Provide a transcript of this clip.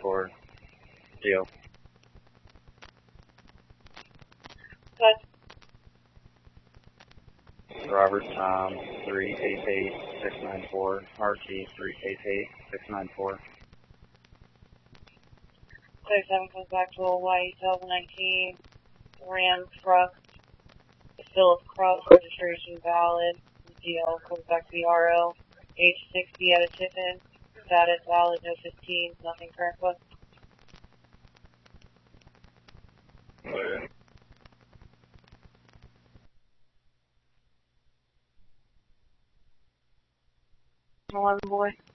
694. Geo. Good. Robert Tom 388694. RT 388694. 37 comes back to a white 2019 Ram truck. Philip Cross registration valid. DL comes back to the RO. Age 60 out of Tiffin. Status valid, no 15, nothing current book. Okay. 11 boy.